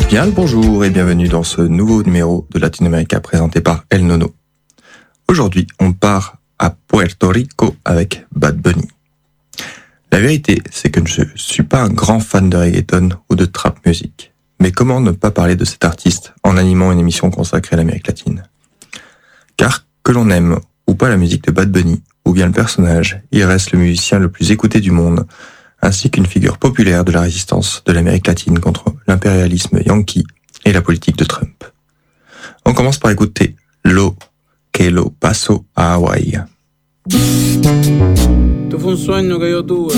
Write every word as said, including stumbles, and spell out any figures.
Bien le bonjour et bienvenue dans ce nouveau numéro de Latinoamérica présenté par El Nono. Aujourd'hui, on part à Puerto Rico avec Bad Bunny. La vérité, c'est que je ne suis pas un grand fan de reggaeton ou de trap music. Mais comment ne pas parler de cet artiste en animant une émission consacrée à l'Amérique latine ? Car que l'on aime ou pas la musique de Bad Bunny, ou bien le personnage, il reste le musicien le plus écouté du monde, ainsi qu'une figure populaire de la résistance de l'Amérique latine contre l'impérialisme yankee et la politique de Trump. On commence par écouter Lo que lo paso a Hawaii. Esto fue un sueño que yo tuve.